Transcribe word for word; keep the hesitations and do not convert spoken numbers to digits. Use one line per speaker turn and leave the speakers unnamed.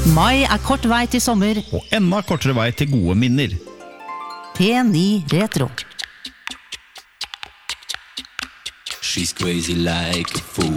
Mai er kort vei til sommer.
Og enda kortere vei til gode minner.
P ni Retro.
She's crazy like a fool.